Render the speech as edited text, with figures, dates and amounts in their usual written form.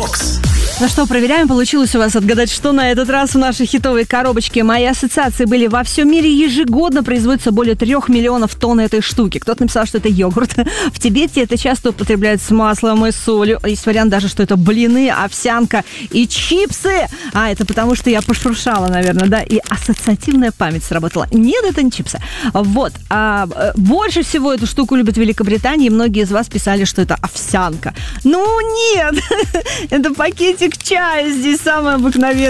Бокс. Ну что, проверяем, получилось у вас отгадать, что на этот раз в нашей хитовой коробочке. Мои ассоциации были: во всем мире ежегодно производится более 3 миллионов тонн этой штуки. Кто-то написал, что это йогурт. В Тибете это часто употребляют с маслом и солью. Есть вариант даже, что это блины, овсянка и чипсы. Это потому, что я пошуршала, наверное, да, и ассоциативная память сработала. Нет, это не чипсы. Вот. Больше всего эту штуку любят в Великобритании. Многие из вас писали, что это овсянка. Ну, нет! Это пакетик чая здесь самый обыкновенный.